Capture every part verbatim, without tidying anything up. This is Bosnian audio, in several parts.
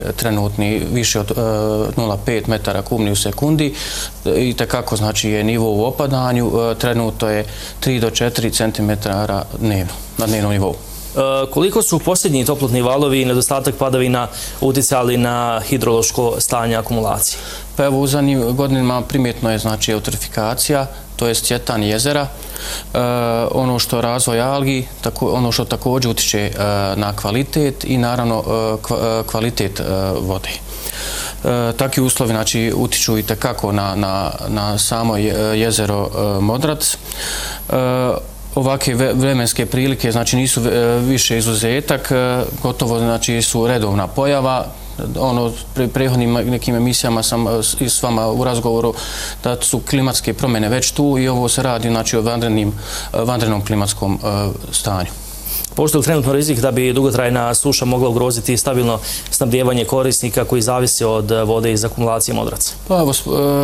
trenutni više od nula zarez pet metara kubnih u sekundi i tekako znači je nivo u opadanju, trenutno je tri do četiri centimetara dnevno, na dnevnom nivou. Koliko su posljednji toplotni valovi i nedostatak padavina uticali na hidrološko stanje akumulacije? Pa evo, u zadnjim godinama primjetno je znači eutrofikacija, to je cvjetanje jezera, e, ono što razvoj algi, tako, ono što također utiče e, na kvalitet i naravno e, kvalitet e, vode. E, takvi uslovi znači, utiču i tekako na, na, na samo jezero e, Modrac. E, Ovakve vremenske prilike znači nisu više izuzetak, gotovo znači su redovna pojava. Ono, pre prethodnim nekim emisijama sam s vama u razgovoru da su klimatske promjene već tu i ovo se radi znači o vanrednim, vanrednom klimatskom stanju. Postoji li trenutno rizik da bi dugotrajna suša mogla ugroziti stabilno snabdijevanje korisnika koji zavise od vode iz akumulacije Modraca? Pa evo,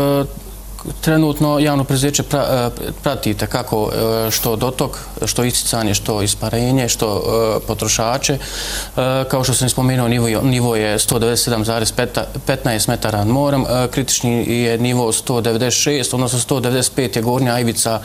trenutno javno preduzeće prati kako što dotok, što isticanje, što isparenje, što potrošače. Kao što sam spomenuo, nivo je sto devedeset sedam zarez petnaest metara nad morem, kritični je nivo sto devedeset šest, odnosno sto devedeset pet je gornja ivica,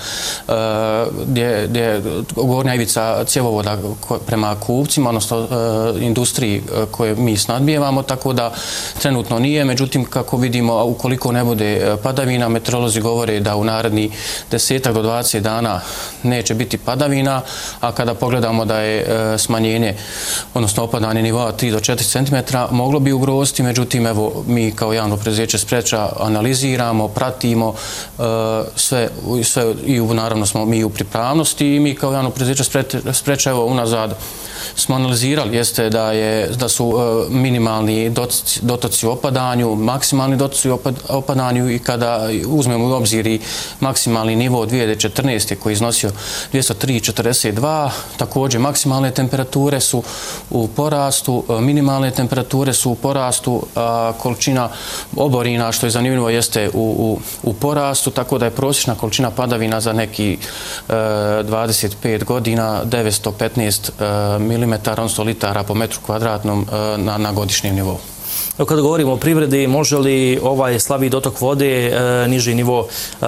gdje je gornja ivica cjevovoda prema kupcima, odnosno industriji koje mi snadbijevamo, tako da trenutno nije. Međutim, kako vidimo, ukoliko ne bude padavina, meteorolozi govore da u naredni desetak do dvadeset dana neće biti padavina, a kada pogledamo da je smanjenje, odnosno opadanje nivoa tri do četiri centimetra, moglo bi ugroziti, međutim, evo, mi kao javno preduzeće Spreča analiziramo, pratimo sve, sve i naravno smo mi u pripravnosti i mi kao javno preduzeće Spreča, evo, unazad smo analizirali, jeste da, je, da su minimalni dotoci, dotoci u opadanju, maksimalni dotoci u opadanju i kada uzmemo u obzir i maksimalni nivo dvije hiljade četrnaeste koji je iznosio dvjesto tri zarez četrdeset dva, također maksimalne temperature su u porastu, minimalne temperature su u porastu, a količina oborina, što je zanimljivo, jeste u, u, u porastu, tako da je prosječna količina padavina za neki e, dvadeset pet godina devetsto petnaest milimetara, odnosno litara po metru kvadratnom na, na godišnjem nivou. Kada govorimo o privredi, može li ovaj slabiji dotok vode, niži nivo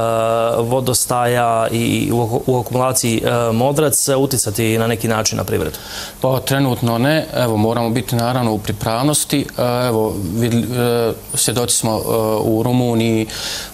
vodostaja i u akumulaciji Modrac uticati na neki način na privredu? Pa trenutno ne. Evo, moramo biti naravno u pripravnosti. Evo, svjedoci smo u Rumuniji,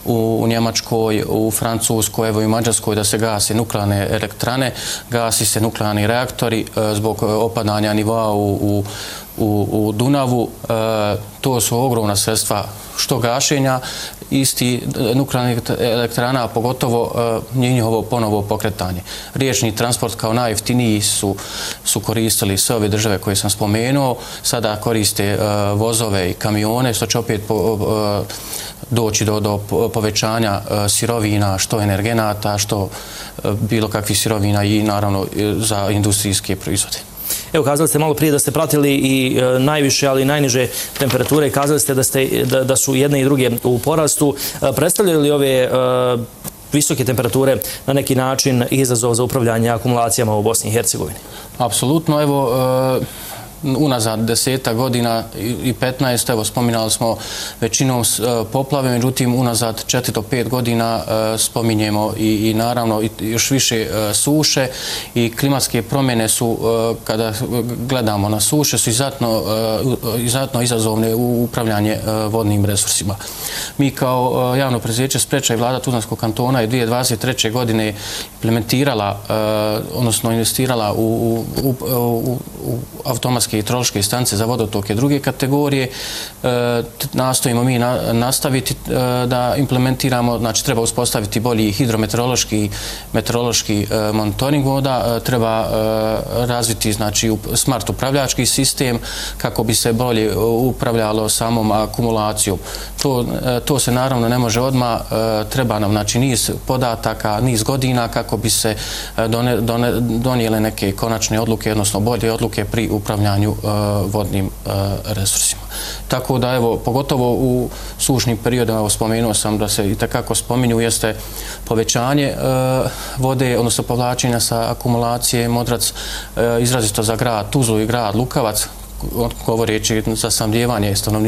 u Njemačkoj, u Francuskoj, evo i Mađarskoj da se gase nuklearne elektrane, gasi se nuklearni reaktori zbog opadanja nivoa u, u U, u Dunavu. E, to su ogromna sredstva što gašenja isti nuklearnih elektrana, a pogotovo e, njihovo ponovo pokretanje. Riječni transport kao najjeftiniji su, su koristili sve ove države koje sam spomenuo. Sada koriste e, vozove i kamione, što će opet po, e, doći do, do povećanja e, sirovina, što energenata, što e, bilo kakvih sirovina i naravno e, za industrijske proizvode. Evo, kazali ste malo prije da ste pratili i e, najviše, ali i najniže temperature i kazali ste da, ste da, da su jedne i druge u porastu. E, predstavljaju li ove e, visoke temperature na neki način izazov za upravljanje akumulacijama u Bosni i Hercegovini? Apsolutno, evo, e, unazad deseta godina i petnaest, evo, spominjali smo većinom poplave, međutim, unazad četiri do pet godina spominjemo i, i naravno još više suše i klimatske promjene su, kada gledamo na suše, su izuzetno, izuzetno izazovne u upravljanje vodnim resursima. Mi kao javno preduzeće Spreča i vlada Tuzlanskog kantona je dvije hiljade dvadeset treće godine implementirala, odnosno investirala u, u, u, u automatske i hidrološke stanice za vodotoke druge kategorije. E, nastojimo mi na, nastaviti e, da implementiramo, znači treba uspostaviti bolji hidrometeorološki meteorološki e, monitoring voda, e, treba e, razviti znači smart upravljački sistem kako bi se bolje upravljalo samom akumulacijom. To, e, to se naravno ne može odmah, e, treba nam znači niz podataka, niz godina kako bi se done, done, donijele neke konačne odluke, odnosno bolje odluke pri upravljanju vodnim resursima. Tako da, evo, pogotovo u sušnim periodima, evo, spomenuo sam da se i takako spominju, jeste povećanje vode, odnosno povlačenja sa akumulacije Modrac, izrazito za grad Tuzlu i grad Lukavac, govoreći za snabdijevanje stanovništva